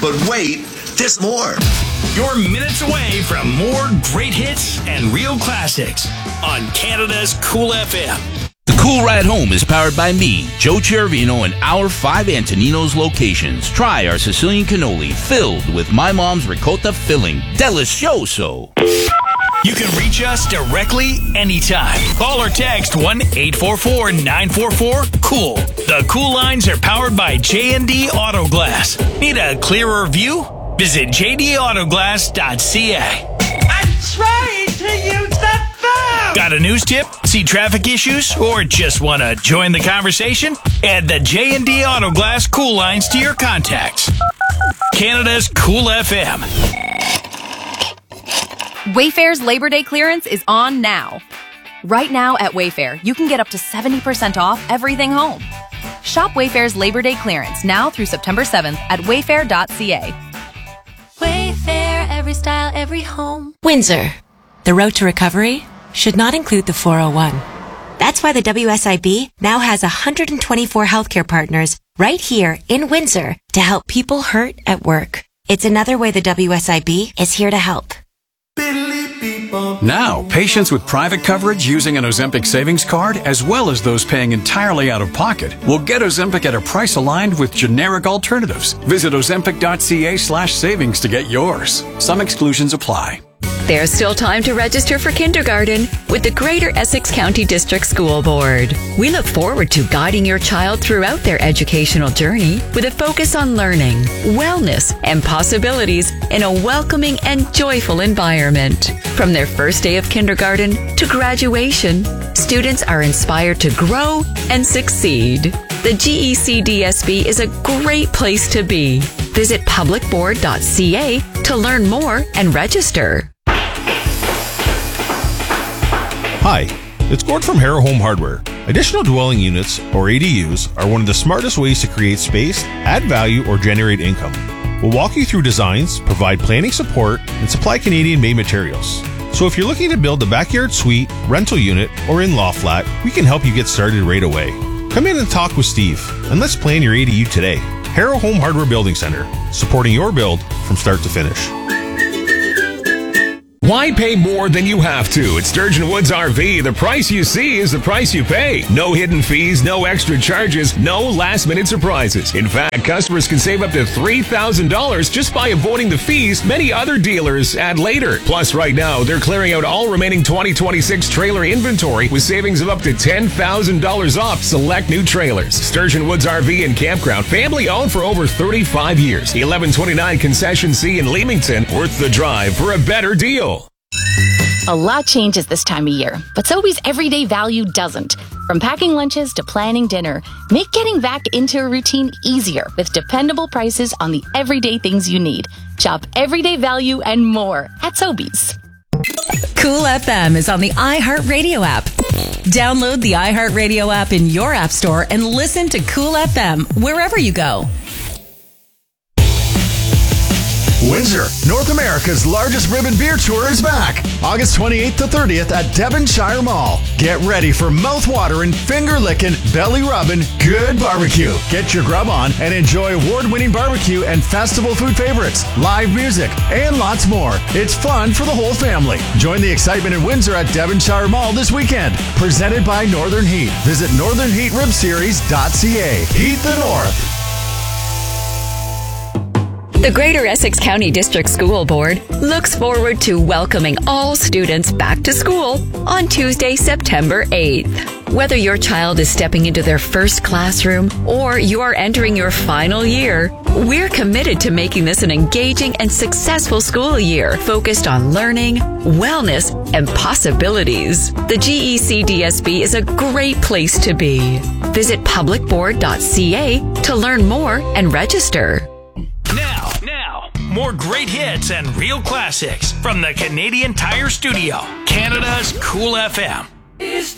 But wait, there's more. You're minutes away from more great hits and real classics on Canada's Cool FM. The Cool Ride Home is powered by me, Joe Chervino, and our 5 Antonino's locations. Try our Sicilian cannoli filled with my mom's ricotta filling. Delicioso. You can reach us directly anytime. Call or text 1-844-944-COOL. The Cool lines are powered by J&D Auto Glass. Need a clearer view? Visit jdautoglass.ca. I'm trying to use the phone! Got a news tip? See traffic issues? Or just want to join the conversation? Add the J&D Auto Glass Cool lines to your contacts. Canada's Cool FM. Wayfair's Labor Day clearance is on now. Right now at Wayfair, you can get up to 70% off everything home. Shop Wayfair's Labor Day clearance now through September 7th at wayfair.ca. Wayfair, every style, every home. Windsor. The road to recovery should not include the 401. That's why the WSIB now has 124 healthcare partners right here in Windsor to help people hurt at work. It's another way the WSIB is here to help. Now, patients with private coverage using an Ozempic savings card, as well as those paying entirely out of pocket, will get Ozempic at a price aligned with generic alternatives. Visit ozempic.ca/savings to get yours. Some exclusions apply. There's still time to register for kindergarten with the Greater Essex County District School Board. We look forward to guiding your child throughout their educational journey with a focus on learning, wellness, and possibilities in a welcoming and joyful environment. From their first day of kindergarten to graduation, students are inspired to grow and succeed. The GECDSB is a great place to be. Visit publicboard.ca to learn more and register. Hi, it's Gord from Harrow Home Hardware. Additional dwelling units, or ADUs, are one of the smartest ways to create space, add value, or generate income. We'll walk you through designs, provide planning support, and supply Canadian-made materials. So if you're looking to build a backyard suite, rental unit, or in-law flat, we can help you get started right away. Come in and talk with Steve, and let's plan your ADU today. Harrow Home Hardware Building Center, supporting your build from start to finish. Why pay more than you have to? At Sturgeon Woods RV, the price you see is the price you pay. No hidden fees, no extra charges, no last-minute surprises. In fact, customers can save up to $3,000 just by avoiding the fees many other dealers add later. Plus, right now, they're clearing out all remaining 2026 trailer inventory with savings of up to $10,000 off select new trailers. Sturgeon Woods RV and Campground, family-owned for over 35 years. 1129 Concession C in Leamington, worth the drive for a better deal. A lot changes this time of year, but Sobeys everyday value doesn't. From packing lunches to planning dinner, make getting back into a routine easier with dependable prices on the everyday things you need. Shop everyday value and more at Sobeys. Cool FM is on the iHeartRadio app. Download the iHeartRadio app in your app store and listen to Cool FM wherever you go. Windsor, North America's largest ribbon beer tour is back. August 28th to 30th at Devonshire Mall. Get ready for mouth-watering, finger-licking, belly-rubbing, good barbecue. Get your grub on and enjoy award-winning barbecue and festival food favorites, live music, and lots more. It's fun for the whole family. Join the excitement in Windsor at Devonshire Mall this weekend. Presented by Northern Heat. Visit northernheatribseries.ca. Heat the North. The Greater Essex County District School Board looks forward to welcoming all students back to school on Tuesday, September 8th. Whether your child is stepping into their first classroom or you are entering your final year, we're committed to making this an engaging and successful school year focused on learning, wellness, and possibilities. The GECDSB is a great place to be. Visit publicboard.ca to learn more and register. Now, more great hits and real classics from the Canadian Tire Studio, Canada's Cool FM.